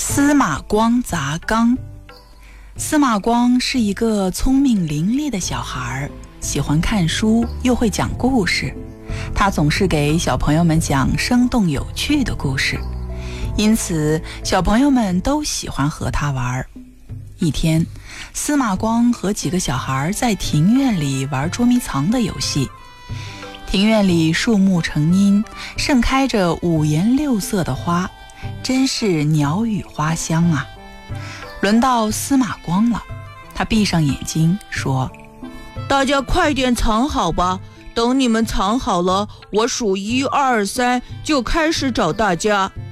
司马光砸缸。司马光是一个聪明伶俐的小孩，喜欢看书，又会讲故事。他总是给小朋友们讲生动有趣的故事，因此小朋友们都喜欢和他玩。一天，司马光和几个小孩在庭院里玩捉迷藏的游戏。庭院里树木成荫，盛开着五颜六色的花，真是鸟语花香啊。轮到司马光了，他闭上眼睛说： 大家快点藏好吧，等你们藏好了，我数1、2、3就开始找大家。